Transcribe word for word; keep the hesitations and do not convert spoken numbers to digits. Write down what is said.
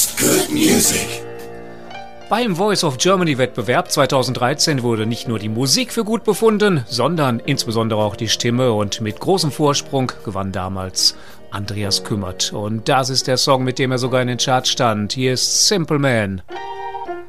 Good music. Beim Voice of Germany Wettbewerb zweitausenddreizehn wurde nicht nur die Musik für gut befunden, sondern insbesondere auch die Stimme, und mit großem Vorsprung gewann damals Andreas Kümmert. Und das ist der Song, mit dem er sogar in den Charts stand. Hier ist Simple Man.